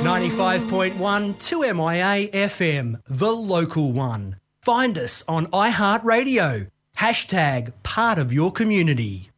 95.1 2MIA FM, the local one. Find us on iHeartRadio. # part of your community.